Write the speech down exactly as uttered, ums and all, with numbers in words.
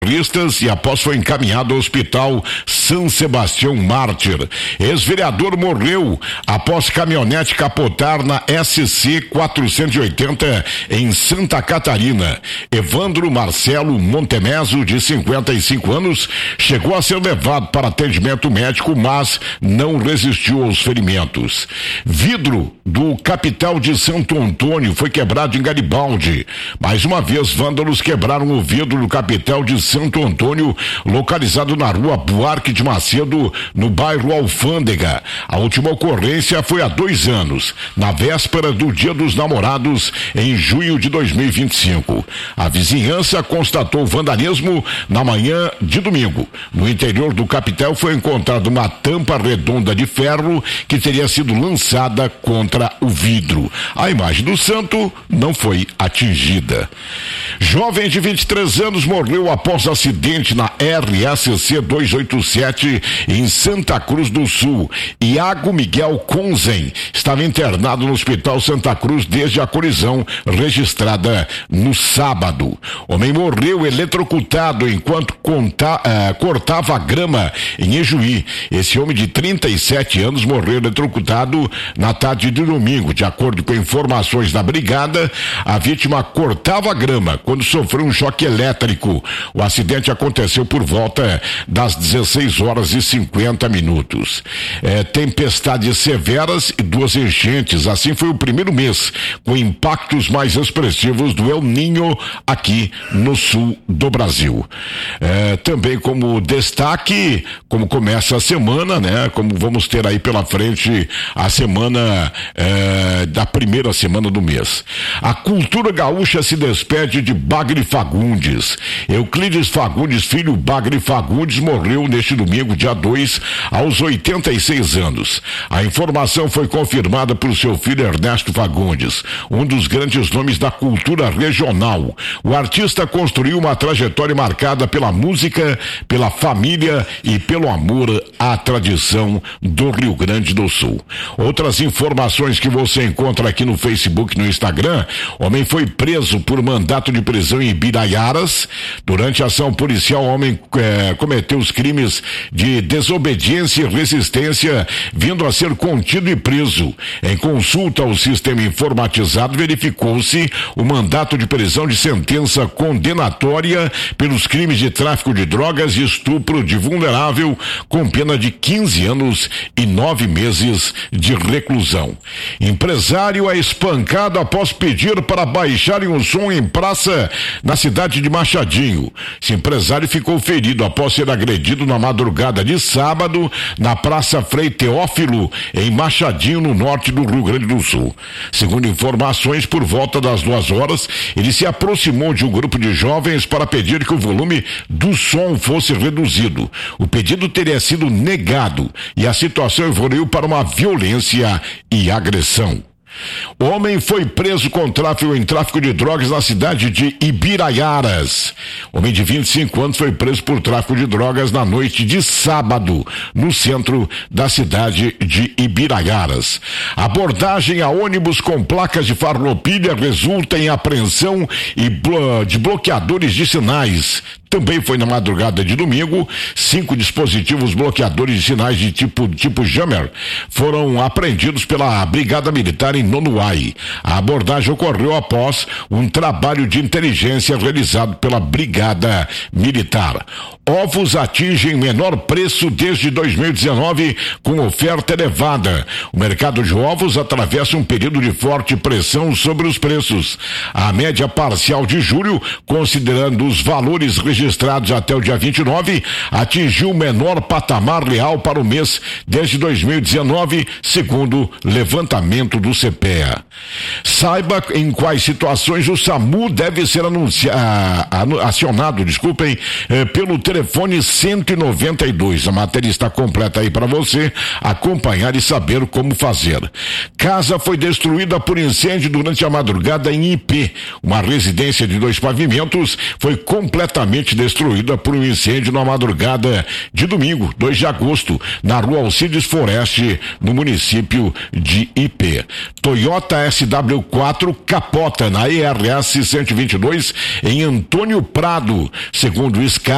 socorristas e após foi encaminhado ao Hospital São Sebastião Mártir. Ex-vereador morreu após caminhonete capotar na S C quatrocentos e oitenta em Santa Catarina. Evandro Marcelo Montemeso, de cinquenta e cinco anos, chegou a ser levado para atendimento médico, mas não resistiu aos ferimentos. Vidro do capital de Santo Antônio foi quebrado em Garibaldi. Mais uma vez, vândalos quebraram o vidro do capital de Santo Antônio, localizado na rua Buarque de Macedo, no bairro Alfândega. A última ocorrência foi há dois anos, na véspera do Dia dos Namorados, em junho de dois mil e vinte e cinco. A vizinhança constatou vandalismo na manhã de domingo. No interior do capital foi encontrada uma tampa redonda de ferro que teria sido lançada contra o vidro. A imagem do santo não foi atingida. Jovem de vinte e três anos morreu após acidente na R S C duzentos e oitenta e sete em Santa Cruz do Sul. Iago Miguel Conzen estava internado no Hospital Santa Cruz desde a colisão registrada no sábado. Homem morreu eletrocutado enquanto conta, uh, cortava a grama em Ijuí. Esse homem de trinta e sete anos morreu eletrocutado na tarde de domingo. De acordo com informações da brigada, a vítima cortava a grama quando sofreu um choque elétrico. O acidente aconteceu por volta das dezesseis horas e cinquenta minutos. É, tempestades severas e duas enchentes. Assim foi o primeiro mês com impactos mais expressivos do El Niño aqui no sul do Brasil. É, também como destaque, como começa a semana, né? Como vamos ter aí pela frente a semana é, da primeira semana do mês. A cultura gaúcha se despede de Bagre Fagundes. Euclides Fagundes, filho Bagre Fagundes, morreu neste domingo, dia dois, aos oitenta e seis anos. A informação foi confirmada por seu filho Ernesto Fagundes, um dos grandes nomes da cultura regional. O artista construiu uma trajetória marcada pela música, pela família e pelo amor à tradição do Rio Grande do Sul. Outras informações que você encontra aqui no Facebook e no Instagram: homem foi preso por mandato de prisão em Ibiraiaras. Durante a ação policial, o homem eh, cometeu os crimes de desobediência e resistência, vindo a ser contido e preso. Em consulta ao sistema informatizado, verificou-se o mandato de prisão de sentença condenatória pelos crimes de tráfico de drogas e estupro de vulnerável, com pena de quinze anos e nove meses de reclusão. Empresário é espancado após pedir para baixarem o som em praça na cidade de Machadinho. Esse empresário ficou ferido após ser agredido na madrugada de sábado na Praça Frei Teófilo, em Machadinho, no norte do Rio Grande do Sul. Segundo informações, por volta das duas horas, ele se aproximou de um grupo de jovens para pedir que o volume do som fosse reduzido. O pedido teria sido negado e a situação evoluiu para uma violência e agressão. O homem foi preso com tráfico em tráfico de drogas na cidade de Ibiraiaras. Homem de vinte e cinco anos foi preso por tráfico de drogas na noite de sábado, no centro da cidade de Ibiraiaras. Abordagem a ônibus com placas de farroupilha resulta em apreensão e blo- de bloqueadores de sinais. Também foi na madrugada de domingo. Cinco dispositivos bloqueadores de sinais de tipo, tipo Jammer foram apreendidos pela Brigada Militar em Nonuai. A abordagem ocorreu após um trabalho de inteligência realizado pela Brigada Militar. Ovos atingem menor preço desde dois mil e dezenove com oferta elevada. O mercado de ovos atravessa um período de forte pressão sobre os preços. A média parcial de julho, considerando os valores registrados até o dia vinte e nove, atingiu o menor patamar real para o mês desde dois mil e dezenove, segundo levantamento do C P E A. Saiba em quais situações o SAMU deve ser anuncia, a, acionado, desculpem, eh, pelo telefone cento e noventa e dois. A matéria está completa aí para você acompanhar e saber como fazer. Casa foi destruída por incêndio durante a madrugada em Ipê. Uma residência de dois pavimentos foi completamente destruída por um incêndio na madrugada de domingo, dois de agosto, na rua Alcides Foreste, no município de Ipê. Toyota S W quatro capota na E R S cento e vinte e dois em Antônio Prado, segundo o Sky.